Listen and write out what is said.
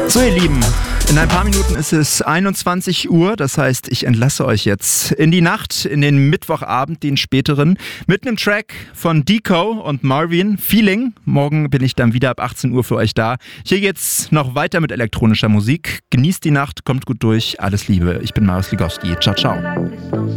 So ihr Lieben, in ein paar Minuten ist es 21 Uhr, das heißt, ich entlasse euch jetzt in die Nacht, in den Mittwochabend, den späteren, mit einem Track von Deco und Marvin, Feeling. Morgen bin ich dann wieder ab 18 Uhr für euch da. Hier geht's noch weiter mit elektronischer Musik. Genießt die Nacht, kommt gut durch, alles Liebe. Ich bin Marius Ligowski. Ciao, ciao.